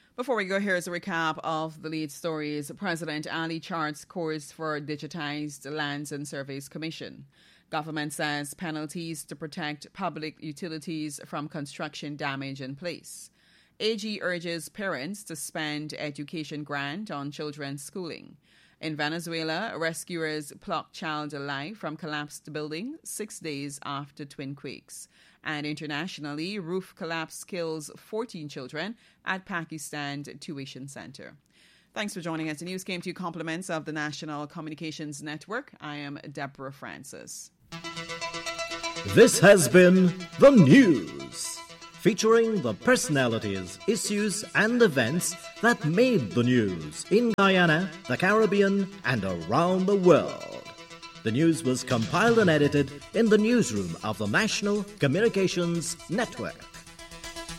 Before we go, here's a recap of the lead stories. President Ali charts course for digitized Lands and Surveys Commission. Government says penalties to protect public utilities from construction damage in place. AG urges parents to spend education grant on children's schooling. In Venezuela, rescuers pluck child alive from collapsed building 6 days after twin quakes. And internationally, roof collapse kills 14 children at Pakistan tuition center. Thanks for joining us. The news came to you compliments of the National Communications Network. I am Deborah Francis. This has been The News, featuring the personalities, issues, and events that made the news in Guyana, the Caribbean, and around the world. The news was compiled and edited in the newsroom of the National Communications Network.